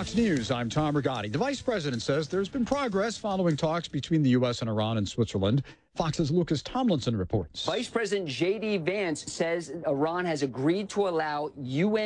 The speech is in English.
Fox News, I'm Tom Rigotti. The vice president says there's been progress following talks between the U.S. and Iran and Switzerland. Fox's Lucas Tomlinson reports. Vice President J.D. Vance says Iran has agreed to allow UN